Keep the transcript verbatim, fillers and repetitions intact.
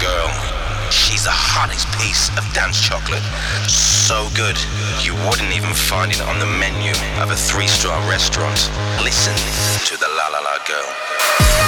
girl. She's the hottest piece of dance chocolate. So good, you wouldn't even find it on the menu of a three-star restaurant. Listen to the La La La girl.